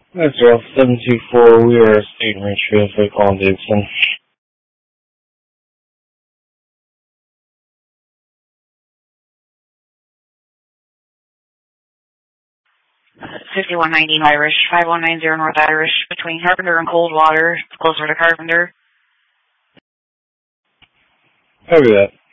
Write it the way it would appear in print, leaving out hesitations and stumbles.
That's Ralph 724. We are State Range Trail, calling Davidson. 5119 Irish, 5190 North Irish, between Carpenter and Coldwater, closer to Carpenter. Copy that.